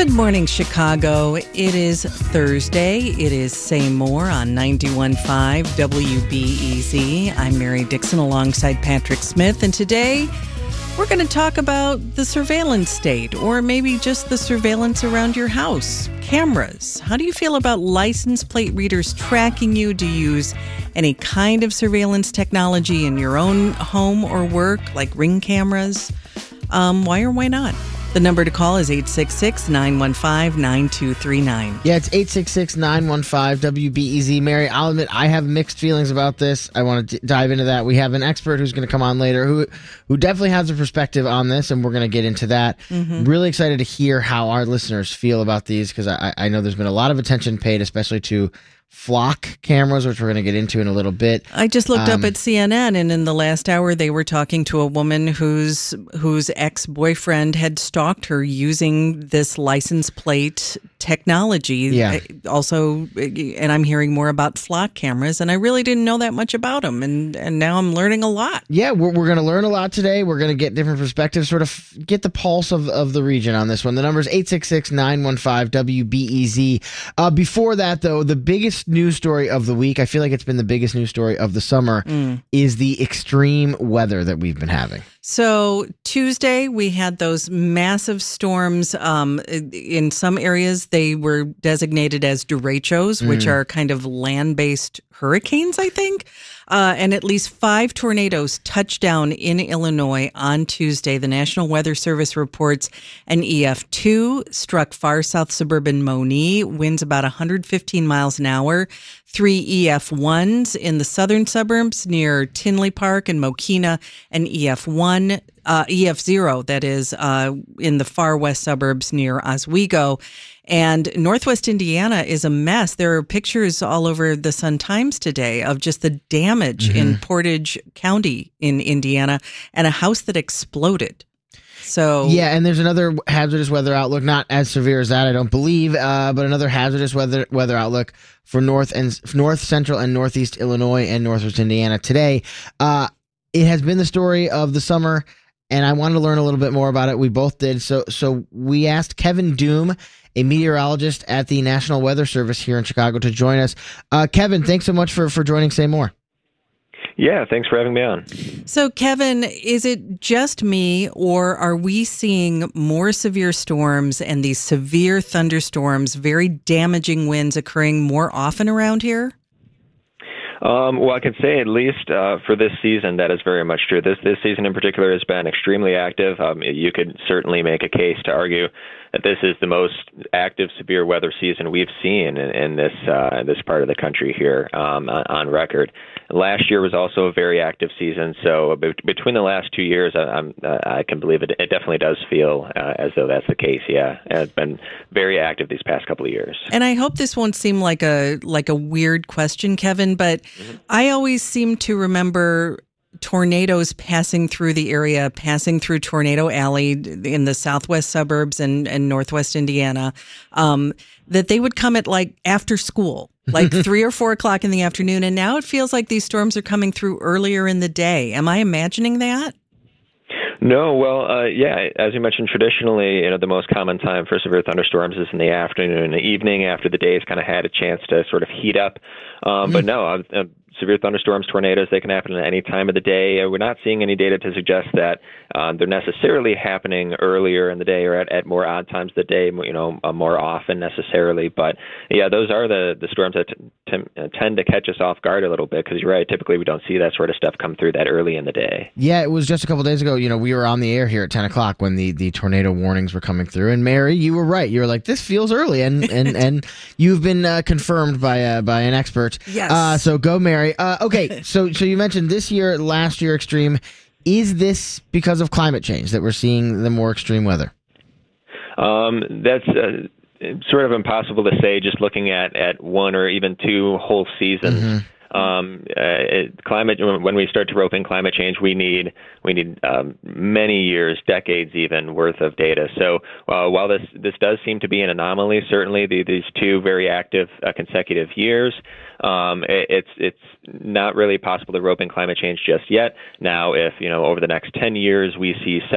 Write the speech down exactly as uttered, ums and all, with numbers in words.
Good morning, Chicago. It is Thursday. It is Say More on ninety-one point five W B E Z. I'm Mary Dixon alongside Patrick Smith, and today we're going to talk about the surveillance state, or maybe just the surveillance around your house. Cameras. How do you feel about license plate readers tracking you? Do you use any kind of surveillance technology in your own home or work, like Ring cameras? Um, why or why not? The number to call is eight six six, nine one five, nine two three nine. Yeah, it's eight six six, nine one five, W B E Z. Mary, I'll admit I have mixed feelings about this. I want to d- dive into that. We have an expert who's going to come on later who who definitely has a perspective on this, and we're going to get into that. Mm-hmm. Really excited to hear how our listeners feel about these, because I, I know there's been a lot of attention paid, especially to flock cameras, which we're going to get into in a little bit. I just looked um, up at C N N, and in the last hour, they were talking to a woman whose whose ex-boyfriend had stalked her using this license plate technology. Yeah. Also, and I'm hearing more about flock cameras, and I really didn't know that much about them, and, and now I'm learning a lot. Yeah, we're, we're going to learn a lot today. We're going to get different perspectives, sort of get the pulse of, of the region on this one. The number is eight six six, nine one five, W B E Z. Uh, before that, though, the biggest news story of the week, I feel like it's been the biggest news story of the summer, mm. is the extreme weather that we've been having. So Tuesday, we had those massive storms. Um, in some areas, they were designated as derechos, mm. which are kind of land-based hurricanes, I think. Uh, and at least five tornadoes touched down in Illinois on Tuesday. The National Weather Service reports an E F two struck far south suburban Monee, winds about one hundred fifteen miles an hour. Three E F ones in the southern suburbs near Tinley Park and Mokina, and E F one, uh, E F zero, that is, uh, in the far west suburbs near Oswego. And Northwest Indiana is a mess. There are pictures all over the Sun-Times today of just the damage mm-hmm. in Portage County in Indiana, and a house that exploded. So yeah, and there's another hazardous weather outlook, not as severe as that, I don't believe, uh, but another hazardous weather weather outlook for north and north central and northeast Illinois and northwest Indiana today. Uh, it has been the story of the summer, and I wanted to learn a little bit more about it. We both did. So, so we asked Kevin Doom, a meteorologist at the National Weather Service here in Chicago, to join us. Uh, Kevin, thanks so much for for joining Say More. Yeah, thanks for having me on. So, Kevin, is it just me, or are we seeing more severe storms and these severe thunderstorms, very damaging winds occurring more often around here? Um, well, I can say at least uh, for this season, that is very much true. This this season in particular has been extremely active. Um, you could certainly make a case to argue that this is the most active severe weather season we've seen in, in this uh, this part of the country here um, on, on record. Last year was also a very active season, so be- between the last two years, I, I'm, uh, I can believe it. It definitely does feel uh, as though that's the case. Yeah, it's been very active these past couple of years. And I hope this won't seem like a like a weird question, Kevin, but mm-hmm. I always seem to remember tornadoes passing through the area, passing through Tornado Alley in the southwest suburbs and, and northwest Indiana, um, that they would come at like after school, like three or four o'clock in the afternoon. And now it feels like these storms are coming through earlier in the day. Am I imagining that? No, well, uh, yeah, as you mentioned, traditionally, you know, the most common time for severe thunderstorms is in the afternoon and the evening after the day's kind of had a chance to sort of heat up. Um, mm. But no, uh, uh, severe thunderstorms, tornadoes, they can happen at any time of the day. Uh, we're not seeing any data to suggest that uh, they're necessarily happening earlier in the day or at, at more odd times of the day, you know, uh, more often necessarily. But yeah, those are the, the storms that t- t- tend to catch us off guard a little bit, because you're right, typically we don't see that sort of stuff come through that early in the day. Yeah, it was just a couple of days ago, you know, we were on the air here at ten o'clock when the, the tornado warnings were coming through. And Mary, you were right. You were like, this feels early. And and, and you've been uh, confirmed by uh, by an expert. Yes. Uh, so go, Mary. Uh, okay, so so you mentioned this year, last year extreme. Is this because of climate change that we're seeing the more extreme weather? Um, that's uh, sort of impossible to say just looking at, at one or even two whole seasons. Mm-hmm. Um, uh, it, climate. When we start to rope in climate change, we need we need um, many years, decades even worth of data. So uh, while this this does seem to be an anomaly, certainly the, these two very active uh, consecutive years, um, it, it's it's not really possible to rope in climate change just yet. Now, if you know over the next ten years we see